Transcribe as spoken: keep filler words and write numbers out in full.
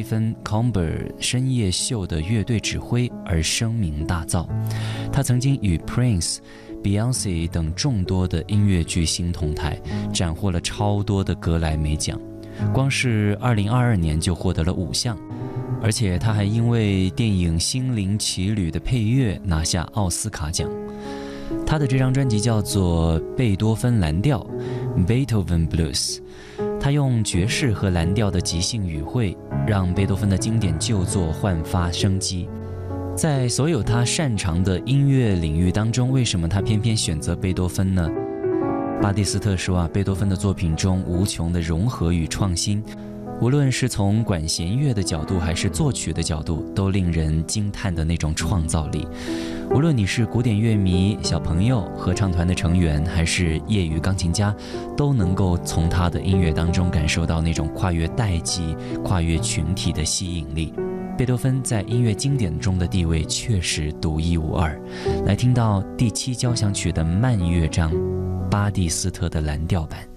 芬 Comber 深夜秀的乐队指挥而声名大噪。他曾经与 Prince、Beyonce 等众多的音乐巨星同台，斩获了超多的格莱美奖，光是二零二二年就获得了五项。而且他还因为电影《心灵奇旅》的配乐拿下奥斯卡奖。他的这张专辑叫做《贝多芬蓝调》 Beethoven Blues， 他用爵士和蓝调的即兴语汇，让贝多芬的经典旧作焕发生机。在所有他擅长的音乐领域当中，为什么他偏偏选择贝多芬呢？巴蒂斯特说啊，贝多芬的作品中无穷的融合与创新，无论是从管弦乐的角度还是作曲的角度，都令人惊叹的那种创造力。无论你是古典乐迷、小朋友、合唱团的成员，还是业余钢琴家，都能够从他的音乐当中感受到那种跨越代际、跨越群体的吸引力。贝多芬在音乐经典中的地位确实独一无二。来听到第七交响曲的慢乐章，巴蒂斯特的蓝调版。